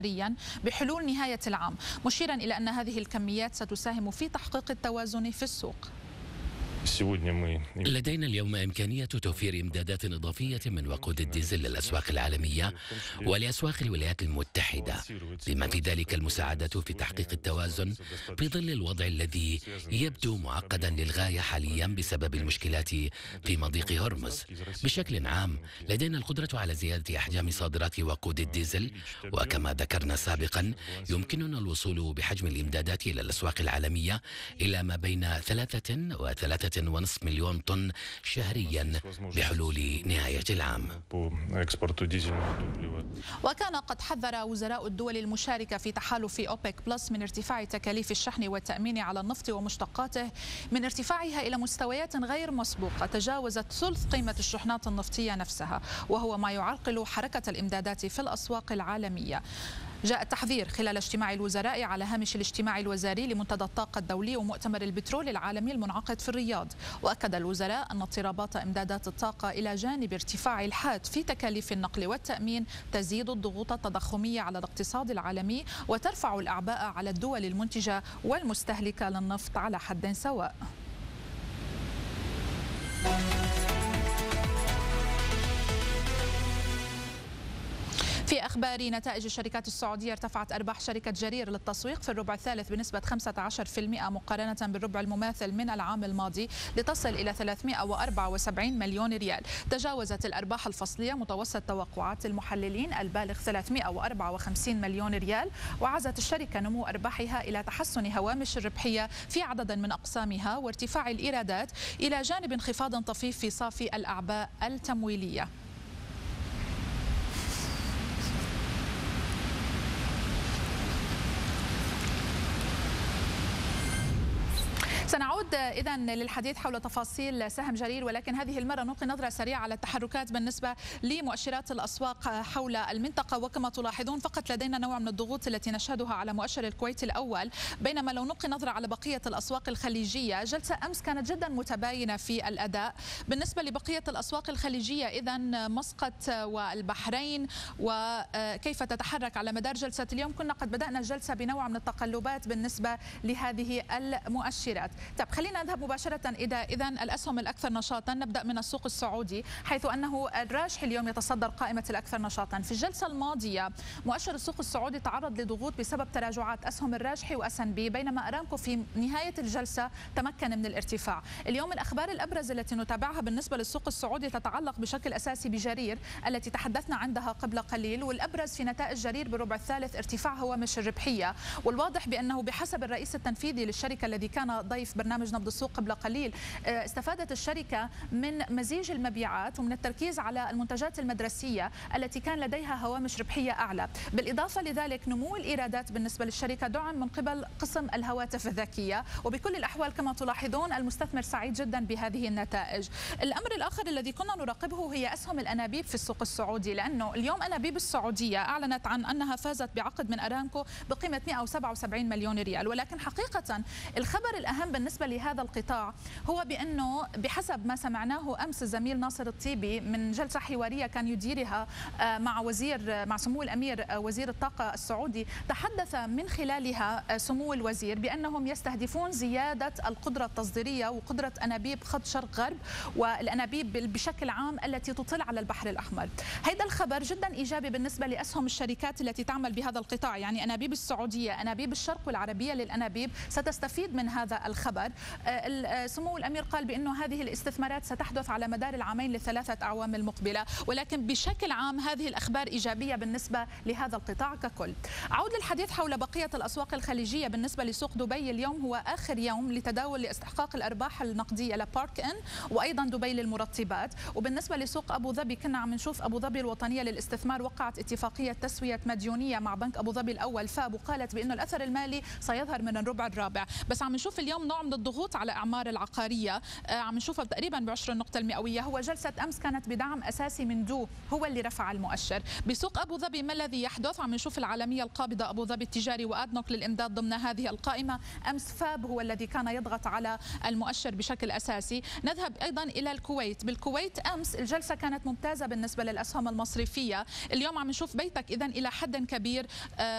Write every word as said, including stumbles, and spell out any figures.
بحلول نهاية العام، مشيرا إلى أن هذه الكميات ستساهم في تحقيق التوازن في السوق. لدينا اليوم إمكانية توفير إمدادات إضافية من وقود الديزل للأسواق العالمية ولأسواق الولايات المتحدة، بما في ذلك المساعدة في تحقيق التوازن في ظل الوضع الذي يبدو معقدا للغاية حاليا بسبب المشكلات في مضيق هرمز. بشكل عام لدينا القدرة على زيادة أحجام صادرات وقود الديزل، وكما ذكرنا سابقا يمكننا الوصول بحجم الإمدادات إلى الأسواق العالمية إلى ما بين ثلاثة وثلاثة ونصف مليون طن شهريا بحلول نهاية العام. وكان قد حذر وزراء الدول المشاركة في تحالف أوبك بلس من ارتفاع تكاليف الشحن والتأمين على النفط ومشتقاته من ارتفاعها إلى مستويات غير مسبوقة تجاوزت ثلث قيمة الشحنات النفطية نفسها، وهو ما يعرقل حركة الإمدادات في الأسواق العالمية. جاء التحذير خلال اجتماع الوزراء على هامش الاجتماع الوزاري لمنتدى الطاقة الدولي ومؤتمر البترول العالمي المنعقد في الرياض. وأكد الوزراء أن اضطرابات إمدادات الطاقة إلى جانب ارتفاع الحاد في تكاليف النقل والتأمين تزيد الضغوط التضخمية على الاقتصاد العالمي وترفع الأعباء على الدول المنتجة والمستهلكة للنفط على حد سواء. في أخبار نتائج الشركات السعودية، ارتفعت أرباح شركة جرير للتسويق في الربع الثالث بنسبة خمسة عشر بالمئة مقارنة بالربع المماثل من العام الماضي لتصل إلى ثلاثمئة وأربعة وسبعين مليون ريال. تجاوزت الأرباح الفصلية متوسط توقعات المحللين البالغ ثلاثمئة وأربعة وخمسين مليون ريال، وعزت الشركة نمو أرباحها إلى تحسن هوامش الربحية في عدد من أقسامها وارتفاع الإيرادات إلى جانب انخفاض طفيف في صافي الأعباء التمويلية. سنعود إذا للحديث حول تفاصيل سهم جرير، ولكن هذه المرة نلقي نظرة سريعة على التحركات بالنسبة لمؤشرات الأسواق حول المنطقة. وكما تلاحظون فقط لدينا نوع من الضغوط التي نشهدها على مؤشر الكويت الأول، بينما لو نلقي نظرة على بقية الأسواق الخليجية جلسة أمس كانت جدا متباينة في الأداء. بالنسبة لبقية الأسواق الخليجية إذا مسقط والبحرين وكيف تتحرك على مدار جلسة اليوم، كنا قد بدأنا الجلسة بنوع من التقلبات بالنسبة لهذه المؤشرات. طيب خلينا نذهب مباشرة إلى إذا الأسهم الأكثر نشاطا. نبدأ من السوق السعودي، حيث أنه الراجحي اليوم يتصدر قائمة الأكثر نشاطا. في الجلسة الماضية مؤشر السوق السعودي تعرض لضغوط بسبب تراجعات أسهم الراجحي وأس إن بي، بينما أرامكو في نهاية الجلسة تمكن من الارتفاع. اليوم الأخبار الأبرز التي نتابعها بالنسبة للسوق السعودي تتعلق بشكل أساسي بجرير التي تحدثنا عندها قبل قليل، والأبرز في نتائج جرير بالربع الثالث ارتفاع هوامش الربحية. والواضح بأنه بحسب الرئيس التنفيذي للشركة الذي كان ضيف برنامج نبض السوق قبل قليل، استفادت الشركة من مزيج المبيعات ومن التركيز على المنتجات المدرسية التي كان لديها هوامش ربحية أعلى. بالإضافة لذلك نمو الإيرادات بالنسبة للشركة دعم من قبل قسم الهواتف الذكية، وبكل الأحوال كما تلاحظون المستثمر سعيد جدا بهذه النتائج. الأمر الآخر الذي كنا نراقبه هي أسهم الأنابيب في السوق السعودي، لأنه اليوم أنابيب السعودية أعلنت عن أنها فازت بعقد من أرامكو بقيمة مئة وسبعة وسبعين مليون ريال، ولكن حقيقة الخبر الأهم بالنسبة لهذا القطاع هو بأنه بحسب ما سمعناه أمس الزميل ناصر الطيبي من جلسة حوارية كان يديرها مع وزير مع سمو الأمير وزير الطاقة السعودي، تحدث من خلالها سمو الوزير بأنهم يستهدفون زيادة القدرة التصديرية وقدرة أنابيب خط شرق غرب والأنابيب بشكل عام التي تطل على البحر الأحمر. هذا الخبر جدا إيجابي بالنسبة لأسهم الشركات التي تعمل بهذا القطاع، يعني أنابيب السعودية، أنابيب الشرق والعربية للأنابيب ستستفيد من هذا الخبر. سمو الأمير قال بأنه هذه الاستثمارات ستحدث على مدار العامين للثلاثة أعوام المقبلة، ولكن بشكل عام هذه الأخبار إيجابية بالنسبة لهذا القطاع ككل. أعود للحديث حول بقية الأسواق الخليجية. بالنسبة لسوق دبي اليوم هو آخر يوم لتداول لاستحقاق الأرباح النقدية لبارك إن وأيضا دبي للمرطبات. وبالنسبة لسوق أبو ظبي كنا عم نشوف أبو ظبي الوطنية للاستثمار وقعت اتفاقية تسوية مديونية مع بنك أبو ظبي الأول فاب، وقالت بأنه الأثر المالي سيظهر من الربع الرابع. بس عم نشوف اليوم نوع من الضغوط على أعمار العقارية، عم نشوفها تقريبا بعشر النقطة المئوية. هو جلسة أمس كانت بدعم أساسي من دو هو اللي رفع المؤشر. بسوق أبو ظبي ما الذي يحدث؟ عم نشوف العالمية القابضة أبو ظبي التجاري وأدنوك للإمداد ضمن هذه القائمة. أمس فاب هو الذي كان يضغط على المؤشر بشكل أساسي. نذهب أيضا إلى الكويت. بالكويت أمس الجلسة كانت ممتازة بالنسبة للأسهم المصرفية. اليوم عم نشوف بيتك إذن إلى حد كبير